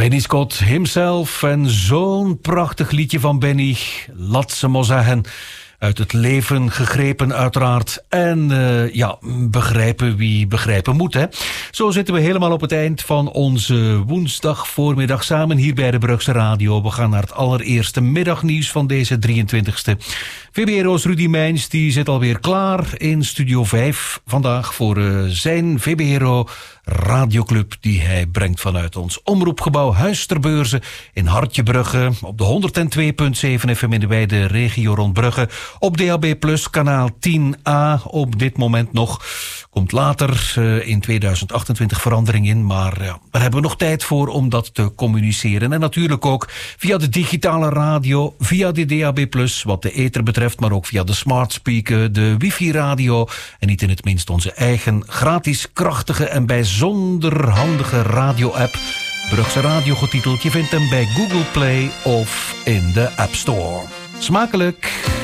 Benny Scott himself en zo'n prachtig liedje van Benny. Laat ze maar zeggen. Uit het leven gegrepen uiteraard. En begrijpen wie begrijpen moet. Hè? Zo zitten we helemaal op het eind van onze woensdagvoormiddag samen hier bij de Brugse Radio. We gaan naar het allereerste middagnieuws van deze 23e. VBRO's Rudy Meijns die zit alweer klaar in Studio 5 vandaag voor zijn VBRO radioclub die hij brengt vanuit ons omroepgebouw Huis ter Beurze in Hartjebrugge op de 102.7 FM in de wijde regio rond Brugge, op DAB+ kanaal 10A op dit moment nog. Komt later in 2028 verandering in, maar daar hebben we nog tijd voor om dat te communiceren. En natuurlijk ook via de digitale radio, via de DAB+, wat de ether betreft, maar ook via de smart speaker, de wifi-radio en niet in het minst onze eigen gratis, krachtige en bijzonder handige radio-app. Brugse Radio getiteld. Je vindt hem bij Google Play of in de App Store. Smakelijk!